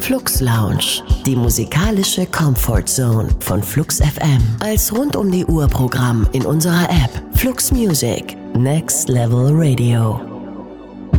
Flux Lounge, die musikalische Comfort Zone von Flux FM. Als rund um die Uhr Programm in unserer App Flux Music. Next Level Radio.